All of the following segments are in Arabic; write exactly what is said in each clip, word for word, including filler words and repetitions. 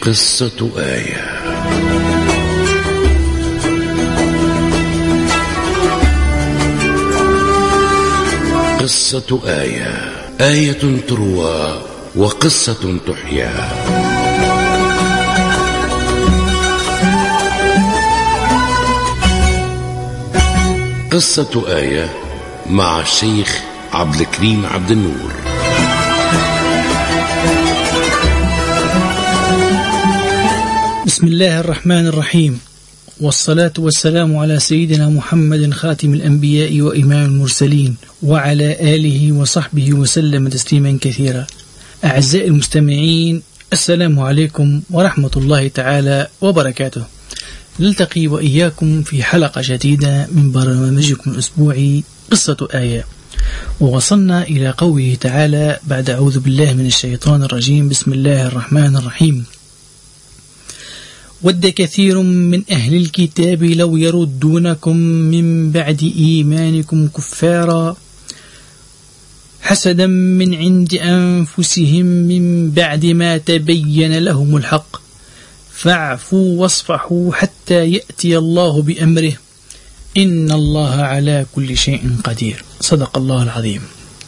قصة آية. قصة آية، آية تروى وقصة تحيا. قصة آية مع الشيخ عبد الكريم عبد النور. بسم الله الرحمن الرحيم، والصلاة والسلام على سيدنا محمد خاتم الأنبياء وإمام المرسلين وعلى آله وصحبه وسلم تسليما كثيرا. أعزائي المستمعين، السلام عليكم ورحمة الله تعالى وبركاته. نلتقي وإياكم في حلقة جديدة من برنامجكم الأسبوعي قصة آية، ووصلنا إلى قوله تعالى بعد أعوذ بالله من الشيطان الرجيم. بسم الله الرحمن الرحيم. ود كثير من أهل الكتاب لو يردونكم من بعد إيمانكم كفارا حسدا من عند أنفسهم من بعد ما تبين لهم الحق فاعفوا واصفحوا حتى يأتي الله بأمره إن الله على كل شيء قدير. صدق الله العظيم.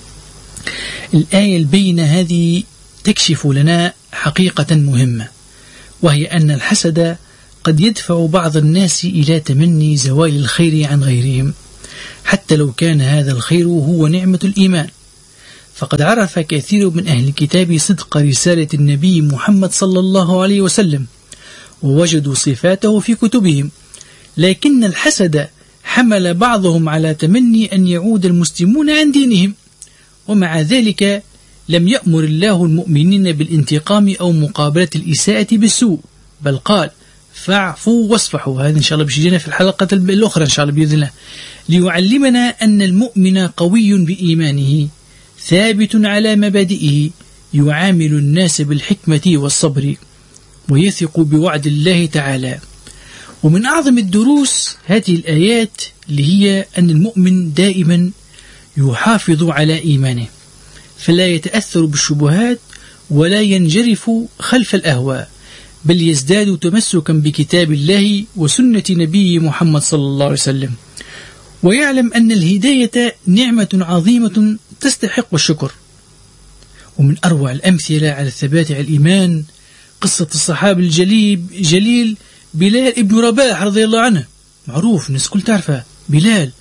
الآية البينة هذه تكشف لنا حقيقة مهمة، وهي أن الحسد قد يدفع بعض الناس إلى تمني زوال الخير عن غيرهم، حتى لو كان هذا الخير هو نعمة الإيمان. فقد عرف كثير من أهل الكتاب صدق رسالة النبي محمد صلى الله عليه وسلم، ووجدوا صفاته في كتبهم، لكن الحسد حمل بعضهم على تمني أن يعود المسلمون عن دينهم، ومع ذلك لم يأمر الله المؤمنين بالانتقام أو مقابلة الإساءة بالسوء، بل قال فاعفوا واصفحوا. هذا إن شاء الله بيجينا في الحلقة الأخرى إن شاء الله بإذن الله، ليعلمنا أن المؤمن قوي بإيمانه ثابت على مبادئه، يعامل الناس بالحكمة والصبر، ويثق بوعد الله تعالى. ومن أعظم الدروس هذه الآيات اللي هي أن المؤمن دائما يحافظ على إيمانه، فلا يتأثر بالشبهات ولا ينجرف خلف الأهواء، بل يزداد تمسكا بكتاب الله وسنة نبي محمد صلى الله عليه وسلم، ويعلم أن الهداية نعمة عظيمة تستحق الشكر. ومن أروع الأمثلة على الثبات على الإيمان قصة الصحابي الجليل جليل بلال ابن رباح رضي الله عنه، معروف الناس كل تعرفه بلال.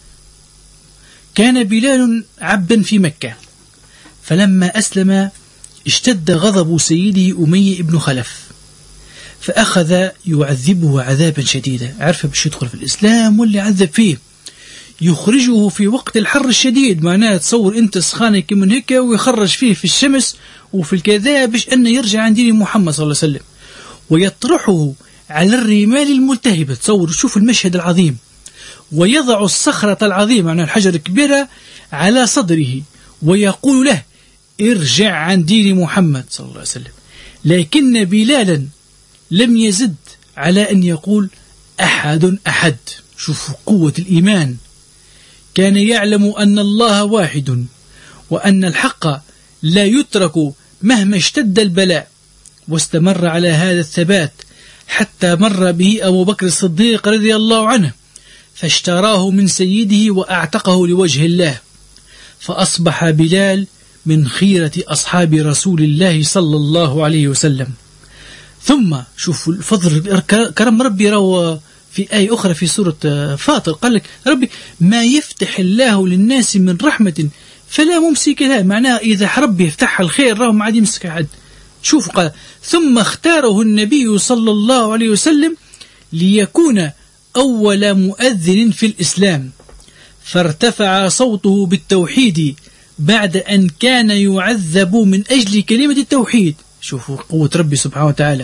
كان بلال عبدا في مكة، فلما أسلم اشتد غضب سيده أمية بن خلف، فأخذ يعذبه عذابا شديدا. عرف باش يدخل في الإسلام واللي عذب فيه، يخرجه في وقت الحر الشديد، معناه تصور أنت سخانك من هيك، ويخرج فيه في الشمس وفي الكذا باش أنه يرجع عن دين محمد صلى الله عليه وسلم، ويطرحه على الرمال الملتهبة. تصور شوف المشهد العظيم، ويضع الصخرة العظيمة معناه الحجر الكبيرة على صدره، ويقول له ارجع عن دين محمد صلى الله عليه وسلم. لكن بلالا لم يزد على أن يقول أحد أحد. شوفوا قوة الإيمان، كان يعلم أن الله واحد، وأن الحق لا يترك مهما اشتد البلاء، واستمر على هذا الثبات حتى مر به أبو بكر الصديق رضي الله عنه، فاشتراه من سيده وأعتقه لوجه الله، فأصبح بلال من خيرة أصحاب رسول الله صلى الله عليه وسلم. ثم شوفوا الفضل كرم ربي، روى في آية أخرى في سورة فاطر قال لك ربي ما يفتح الله للناس من رحمة فلا ممسك لها، معناها إذا ربي يفتح الخير راه ما عاد يمسك أحد. شوفوا قال ثم اختاره النبي صلى الله عليه وسلم ليكون أول مؤذن في الإسلام، فارتفع صوته بالتوحيد بعد أن كان يعذب من أجل كلمة التوحيد. شوفوا قوة ربي سبحانه وتعالى.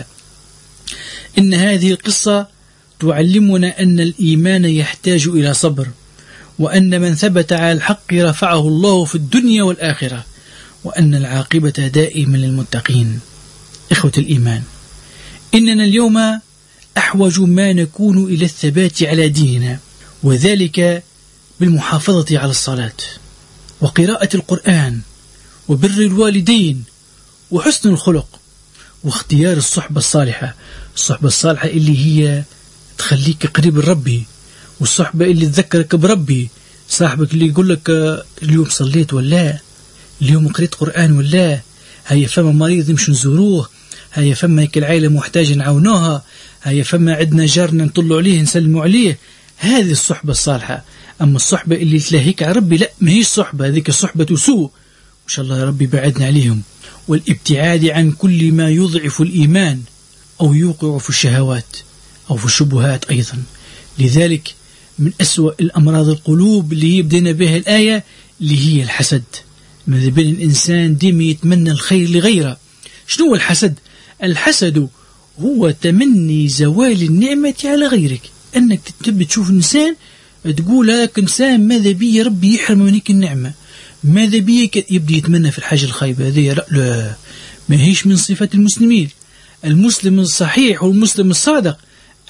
إن هذه القصة تعلمنا أن الإيمان يحتاج إلى صبر، وأن من ثبت على الحق رفعه الله في الدنيا والآخرة، وأن العاقبة دائما للمتقين. إخوة الإيمان، إننا اليوم أحوج ما نكون إلى الثبات على ديننا، وذلك بالمحافظة على الصلاة وقراءة القرآن وبر الوالدين وحسن الخلق واختيار الصحبة الصالحة. الصحبة الصالحة اللي هي تخليك قريب لربي، والصحبة اللي تذكرك بربي، صاحبك اللي يقول لك اليوم صليت ولا، اليوم قريت قرآن ولا، هيا فما مريض نمشي نزوروه، هيا فما هيك العائلة محتاجة نعاونوها، هيا فما عندنا جارنا نطلوا عليه نسلموا عليه. هذه الصحبة الصالحة. أما الصحبة اللي تلاهيك على ربي لا، ما هي الصحبة هذيك، صحبة سوء، وإن شاء الله يا ربي بعدنا عليهم. والابتعاد عن كل ما يضعف الإيمان أو يوقع في الشهوات أو في الشبهات أيضا. لذلك من أسوأ الأمراض القلوب اللي يبدأنا بها الآية اللي هي الحسد. ماذا بين الإنسان ديما يتمنى الخير لغيره. شنو الحسد؟ الحسد هو تمني زوال النعمة على غيرك، أنك تبي تشوف إنسان تقول هاك إنسان ماذا بي ربي يحرم منك النعمة، ماذا بي يبدأ يتمنى في الحاجة الخايبة. هذه لا, لا ما هيش من صفات المسلمين. المسلم الصحيح والمسلم الصادق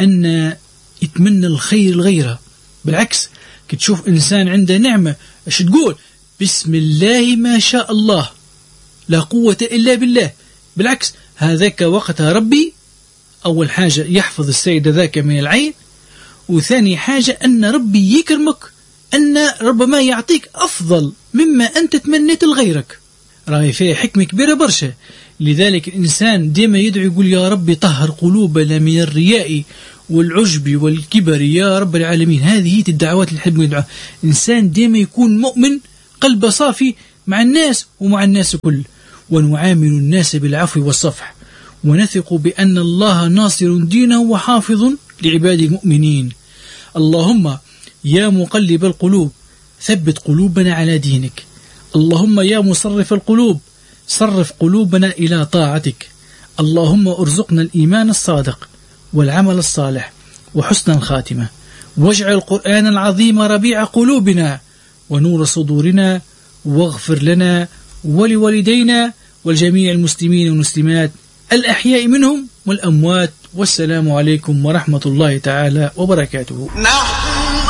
أن يتمنى الخير لغيره. بالعكس كتشوف إنسان عنده نعمة ايش تقول؟ بسم الله ما شاء الله لا قوة إلا بالله. بالعكس هذاك وقتها ربي أول حاجة يحفظ السيد ذاك من العين، وثاني حاجة أن ربي يكرمك، أن ربما يعطيك أفضل مما أنت تمنيت لغيرك. راهي فيها حكمة كبيرة برشا. لذلك الإنسان ديما يدعو يقول يا ربي طهر قلوبنا من الرياء والعجب والكبر يا رب العالمين. هذه هي الدعوات اللي نحب ندعوها. إنسان ديما يكون مؤمن قلبه صافي مع الناس ومع الناس كل، ونعامل الناس بالعفو والصفح، ونثق بأن الله ناصر دينه وحافظ لعباد المؤمنين. اللهم يا مقلب القلوب ثبت قلوبنا على دينك. اللهم يا مصرف القلوب صرف قلوبنا إلى طاعتك. اللهم ارزقنا الإيمان الصادق والعمل الصالح وحسن الخاتمة، واجعل القرآن العظيم ربيع قلوبنا ونور صدورنا، واغفر لنا ولوالدينا والجميع المسلمين والمسلمات الأحياء منهم والأموات. والسلام عليكم ورحمة الله تعالى وبركاته.